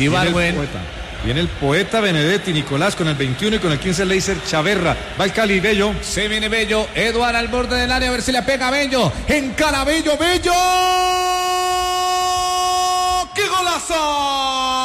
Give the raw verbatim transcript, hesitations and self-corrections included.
Ibargüen. Viene el poeta Benedetti, Nicolás con el veintiuno y con el quince Leiser Chaverra. Va el Cali, Bello. Se viene Bello. Eduard al borde del área, a ver si le pega a Bello. Encara Bello, Bello. ¡Qué golazo!